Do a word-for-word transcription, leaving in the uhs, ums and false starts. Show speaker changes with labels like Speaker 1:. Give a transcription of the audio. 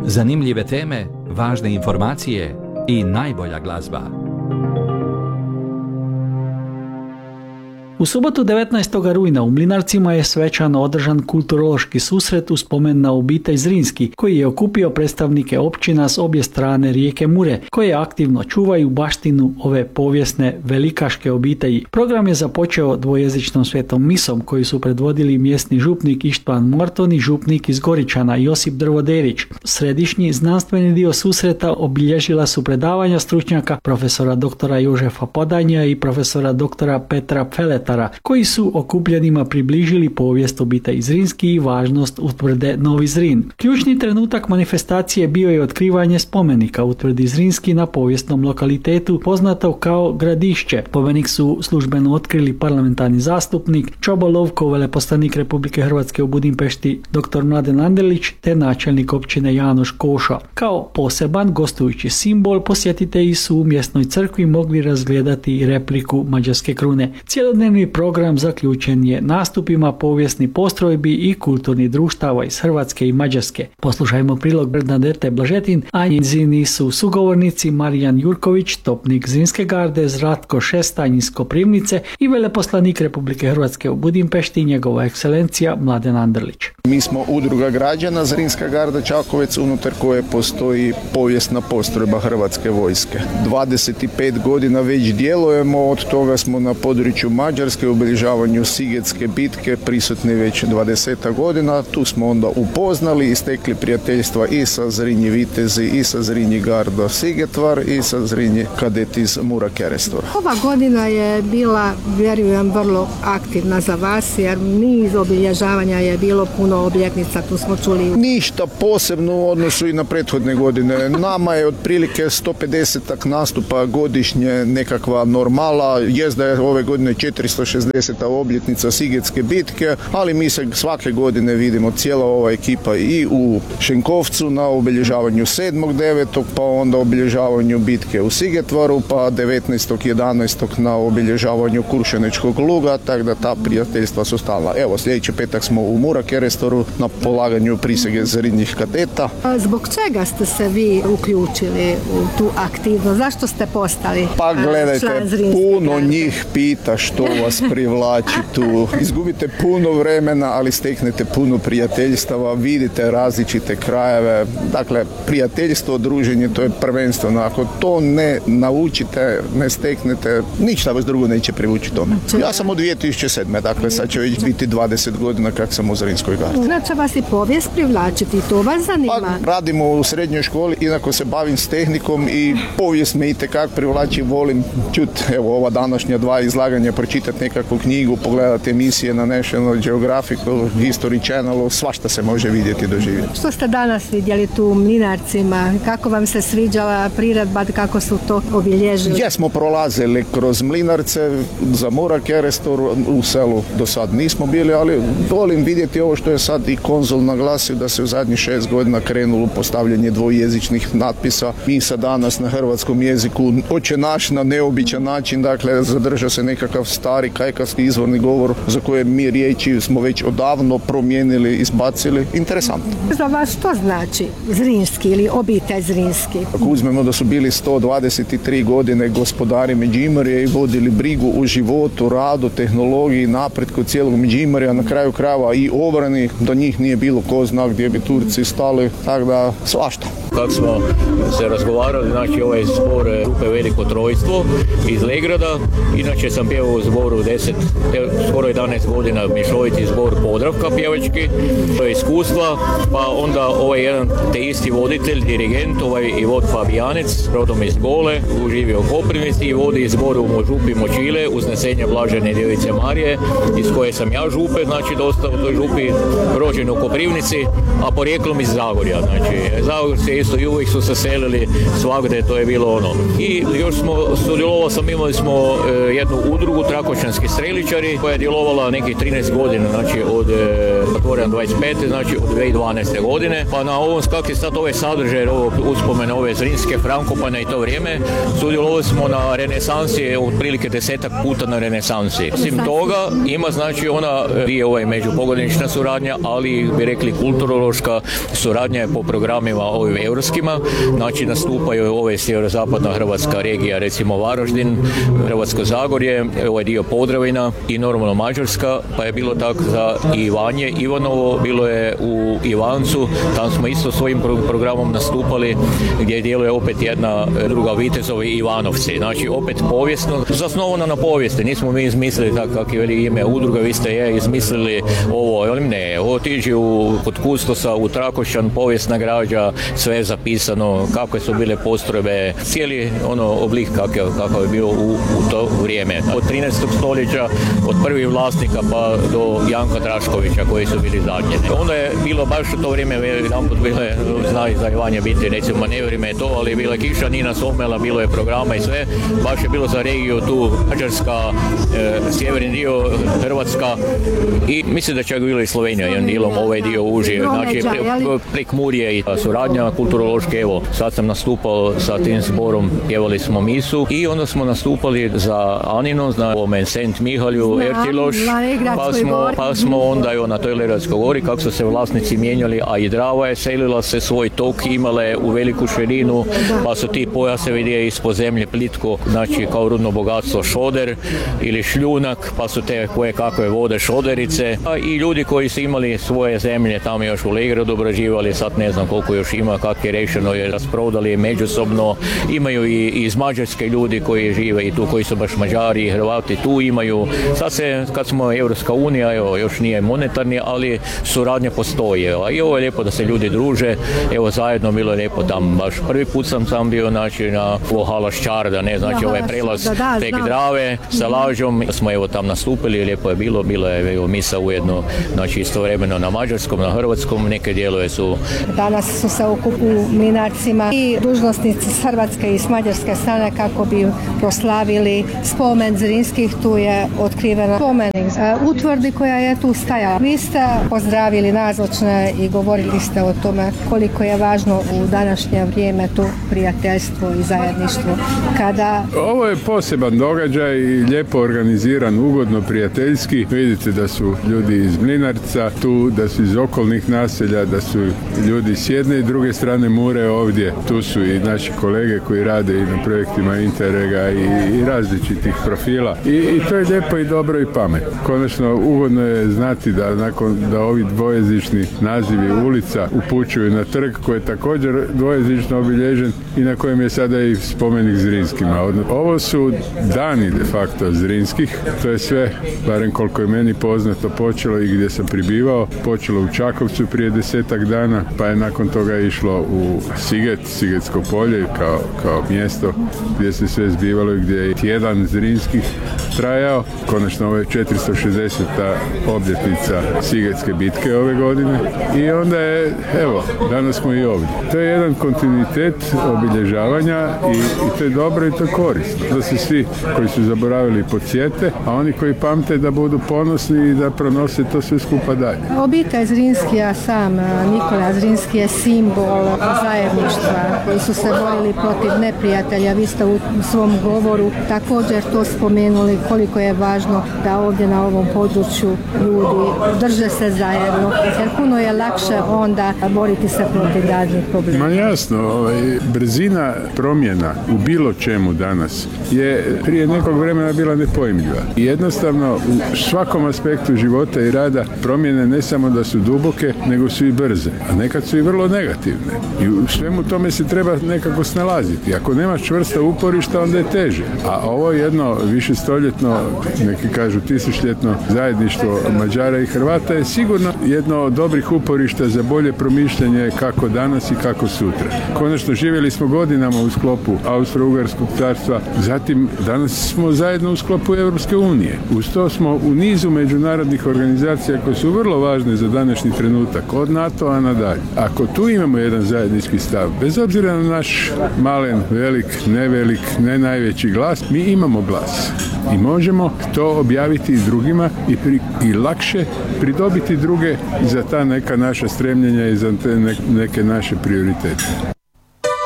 Speaker 1: Zanimljive teme, važne informacije i najbolja glazba. U subotu devetnaestog rujna u Mlinarcima je svečano održan kulturološki susret u spomen na obitelj Zrinski, koji je okupio predstavnike općina s obje strane rijeke Mure, koje aktivno čuvaju baštinu ove povijesne velikaške obitelji. Program je započeo dvojezičnom svetom misom koju su predvodili mjesni župnik Ištvan Morton i župnik iz Goričana Josip Drvoderić. Središnji znanstveni dio susreta obilježila su predavanja stručnjaka profesora doktora Jožefa Podanja i profesora doktora Petra Feleta, koji su okupljenima približili povijest obitelji Zrinski i važnost utvrde Novi Zrin. Ključni trenutak manifestacije bio je otkrivanje spomenika utvrdi Zrinski na povijesnom lokalitetu poznato kao Gradišće. Spomenik su službeno otkrili parlamentarni zastupnik Čobo Lovko, veleposlanik Republike Hrvatske u Budimpešti doktor Mladen Andelić te načelnik općine Janoš Košo. Kao poseban gostujući simbol posjetitelji su u mjesnoj crkvi mogli razgledati repliku mađarske krune. Cjelodnevni program zaključen je nastupima povijesnih postrojbi i kulturnih društava iz Hrvatske i Mađarske. Poslušajmo prilog Bernadete Blažetin, a njezini su sugovornici Marijan Jurković, topnik Zrinske garde, Zratko Šestanj iz Koprivnice i veleposlanik Republike Hrvatske u Budimpešti, njegova ekscelencija Mladen Andrlić.
Speaker 2: Mi smo udruga građana Zrinska garda Čakovec, unutar koje postoji povijesna postrojba Hrvatske vojske. dvadeset pet godina već djelujemo, od toga smo na području Mađarske u obilježavanju Sigetske bitke prisutni već dvadeset godina. Tu smo onda upoznali i stekli prijateljstva i sa Zrinji vitezi i sa Zrinji garda Sigetvar i sa Zrinji kadet iz Mura Kerestor.
Speaker 3: Ova godina je bila, vjerujem, vrlo aktivna za vas, jer niz obilježavanja je bilo, puno obljetnica, tu smo čuli.
Speaker 2: Ništa posebno u odnosu i na prethodne godine. Nama je otprilike sto pedeset nastupa godišnje nekakva normala. Jest da je ove godine četiristo šezdeseta obljetnica Sigetske bitke, ali mi se svake godine vidimo, cijela ova ekipa, i u Šenkovcu na obilježavanju sedmog devetog pa onda obilježavanju bitke u Sigetvaru, pa devetnaestog jedanaestog na obilježavanju Kuršenečkog luga, tako da ta prijateljstva su stalna. Evo, sljedeći petak smo u Mura Kerestoru na polaganju prisege Zrinjih kadeta.
Speaker 3: A zbog čega ste se vi uključili u tu aktivnost? Zašto ste postali
Speaker 2: Pa gledajte, puno njih pita što vas privlači tu. Izgubite puno vremena, ali steknete puno prijateljstava, vidite različite krajeve. Dakle, prijateljstvo, druženje, to je prvenstveno. Ako to ne naučite, ne steknete, ništa vas drugo neće privući tome. Ja sam od dvije tisuće sedme, dakle sad će već biti dvadeset godina kak sam u Zrinskoj gardi.
Speaker 3: Znači vas i povijest privlačiti, to vas zanima?
Speaker 2: Pa radimo u srednjoj školi, inako se bavim s tehnikom i povijest me itekak privlači, volim čuti, evo, ova današnja dva izlaganja, pročitati nekakvu knjigu, pogledati emisije na National Geographic, History Channelu, svašta se može vidjeti i doživjeti.
Speaker 3: Što ste danas vidjeli tu u Mlinarcima? Kako vam se sviđala priredba, kako su to obilježili?
Speaker 2: Jesmo prolazili kroz Mlinarce, za Mura Kerestor, u selu do sad nismo bili, ali volim vidjeti ovo što je sad i konzul naglasio, da se u zadnjih šest godina krenulo postavljanje dvojezičnih natpisa. Mi sad danas na hrvatskom jeziku Oče naš na neobičan način, dakle zadrža se nekakav stari kajkavski izvorni govor za koje mi riječi smo već odavno promijenili, izbacili. Interesantno.
Speaker 3: Za vas što znači Zrinski ili obitelj Zrinski?
Speaker 2: Ako uzmemo da su bili sto dvadeset tri godine gospodari Međimurja i vodili brigu o životu, radu, tehnologiji, napretku cijelog Međimurja, na kraju krajeva i obrani, do njih nije bilo ko zna gdje bi Turci stali, tako da svašta.
Speaker 4: Kako smo se razgovarali, znači ovaj zbor grupe Veliko trojstvo iz Legrada, inače sam pjevao u zboru deset, skoro jedanaest godina, mješoviti zbor Podravka pjevački, to je iskustva, pa onda ovaj jedan te isti voditelj, dirigent, ovaj Ivod Fabijanec, rodom iz Gole, uživio u Koprivnici i vodi zbor u Župi Močile, uznesenja Blažene Djevice Marije, iz koje sam ja župe, znači dosta u toj župi, rođen u Koprivnici, a porijeklom iz Zagorja, znači Zagorci mjesto i uvijek su se selili svagdje, to je bilo ono. I još smo, sudjelovao sam, imali smo e, jednu udrugu, Trakošćanski streličari, koja je djelovala nekih trinaest godina, znači od e, otvorena dvadeset pete, znači od dvije tisuće dvanaeste godine. Pa na ovom, kak je sad ove sadržaje, ovo uspomene, ove Zrinske, Frankopane i to vrijeme, sudjelovali smo na renesansi, otprilike desetak puta na renesansi. Osim toga, ima znači ona je ovaj međupogodišnja suradnja, ali bi rekli kulturološka suradnja je po programima ovim europskima, znači nastupaju ove sjeverozapadna hrvatska regija, recimo Varaždin, Hrvatsko Zagorje, ovaj dio Podravina i normalno Mađarska, pa je bilo tako za Ivanje, Ivanovo, bilo je u Ivancu, tam smo isto svojim programom nastupali, gdje djeluje opet jedna druga Vitezovi Ivanovci, znači opet povijesno, zasnovano na povijesti, nismo mi izmislili tako kako je veli ime udruga, vi ste je izmislili ovo, ali ne, otiđi u, kod kustosa u Trakošćan, povijesna građa, sve je zapisano, kakve su bile postrojbe, cijeli ono oblik kakav, kakav je bio u, u to vrijeme. Od trinaestog stoljeća, od prvih vlasnika pa do Janka Draškovića koji su bili zadnjeni. Onda je bilo baš u to vrijeme, jedan put bile, znali za Ivanje biti, recimo nevrime to, ali bila je kiša, Nina Somela, bilo je programa i sve, baš je bilo za regiju tu Mađarska, e, sjeverni dio Hrvatska i mislim da čak bilo i Slovenija, jedan dijelom ovaj dio uži, znači pre, Prekmurje i suradnja kulturološke, evo, sad sam nastupao sa tim zborom, pjevali smo misu i onda smo nastupali za Anino, na ovome Sent Mihalju, Ertiloš, pa smo, pa smo onda evo, na toj Leratskoj gori, kako su se vlasnici mijenjali, a i Drava je selila se svoj tok, imala je u veliku širinu, pa su ti pojasevi gdje ispod zemlje plitko, znači kao rudno bogatstvo šoder ili šljunak, pa su te koje kakve vode šoderice, a i ljudi koji su imali svoje zemlje tamo još u Legradu obrađivali, sad ne znam koliko još ima, kak je rešeno, je rasprodali međusobno, imaju i iz Mađarske ljudi koji žive i tu, koji su baš Mađari i Hrvati, tu imaju, sad se, kad smo Europska unija, evo, još nije monetarni, ali suradnja postoji, evo, i ovo je lijepo da se ljudi druže, evo, zajedno bilo je lijepo tam, baš prvi put sam sam bio, znači, na Vohala Ščarda, ne, znači, ovaj prelaz tek Drave sa lažom, smo evo tam nastupili, lijepo je bilo, bilo je evo, misa ujedno, znači, istovremeno na mađarskom, na hrvatskom, neke dijelove su.
Speaker 3: Danas su se okupu Mlinarcima i dužnosnici s Hrvatske i s mađarske strane kako bi proslavili spomen Zrinskih, tu je otkrivena spomenik utvrdi koja je tu stajala. Vi ste pozdravili nazočne i govorili ste o tome koliko je važno u današnje vrijeme tu prijateljstvo i zajedništvo. Kada...
Speaker 5: Ovo je poseban događaj i lijepo organiziran, ugodno prijateljski. Vidite da su ljudi iz Mlinarca tu, da su iz okolnih naselja, da su ljudi s jedne i druge strane Mure ovdje. Tu su i naši kolege koji rade i na projektima Interrega i, i različitih profila. I, I to je lijepo i dobro i pametno. Konačno, ugodno je znati da nakon da ovi dvojezični nazivi ulica upućuju na trg koji je također dvojezično obilježen i na kojem je sada i spomenik Zrinskima. Ovo su dani de facto Zrinskih. To je sve, barem koliko je meni poznato, počelo i gdje sam pribivao. Počelo u Čakovcu prije desetak dana, pa je nakon toga išlo u Siget, Sigetsko polje kao, kao mjesto gdje se sve zbivalo i gdje je tjedan Zrinskih trajao. Konačno ovo je četiristo šezdeseta obljetnica Sigetske bitke ove godine i onda je, evo, danas smo i ovdje. To je jedan kontinuitet obilježavanja i, i to je dobro i to je korisno. Da se svi koji su zaboravili podsjete, a oni koji pamte da budu ponosni i da pronose to sve skupa dalje.
Speaker 3: Obitelj Zrinski, a sam Nikola Zrinski je simbol zajedništva koji su se borili protiv neprijatelja. Vi ste u svom govoru također to spomenuli koliko je važno da ovdje na ovom području ljudi drže se zajedno, jer puno je lakše onda boriti se protiv raznih problema.
Speaker 5: Ma jasno, ovaj, brzina promjena u bilo čemu danas je prije nekog vremena bila nepojmljiva. I jednostavno u svakom aspektu života i rada promjene ne samo da su duboke, nego su i brze, a nekad su i vrlo negativne. I u svemu tome se treba nekako snalaziti. Ako nemaš čvrsta uporišta, onda je teže. A ovo jedno višestoljetno stoljetno, neki kažu tisućljetno zajedništvo Mađara i Hrvata je sigurno jedno od dobrih uporišta za bolje promišljanje kako danas i kako sutra. Konačno živjeli smo godinama u sklopu Austro-Ugarskog carstva, zatim danas smo zajedno u sklopu Europske unije. Uz to smo u nizu međunarodnih organizacija koje su vrlo važne za današnji trenutak, od NATO-a nadalje. Ako tu imamo jedan zajednički stav, bez obzira na naš malen, velik, nevelik, ne najveći glas, mi imamo glas. I možemo to objaviti i drugima i, pri, i lakše pridobiti druge za ta neka naša stremljenja i za te neke naše prioritete.